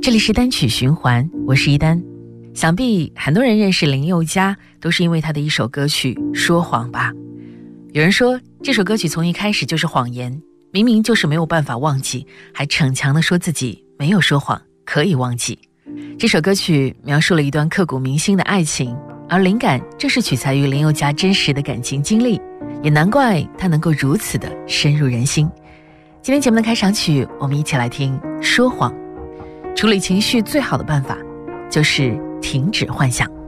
这里是单曲循环，我是一丹。想必很多人认识林宥嘉都是因为他的一首歌曲《说谎》吧。有人说这首歌曲从一开始就是谎言，明明就是没有办法忘记，还逞强地说自己没有说谎，可以忘记。这首歌曲描述了一段刻骨铭心的爱情，而灵感正是取材于林宥嘉真实的感情经历，也难怪他能够如此的深入人心。今天节目的开场曲，我们一起来听《说谎》。处理情绪最好的办法就是停止幻想。